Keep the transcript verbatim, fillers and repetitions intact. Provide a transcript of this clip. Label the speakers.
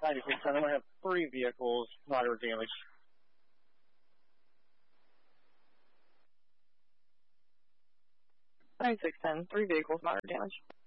Speaker 1: ninety-six ten, I'm going to have three vehicles moderate damage. ninety-six ten, three vehicles moderate damage.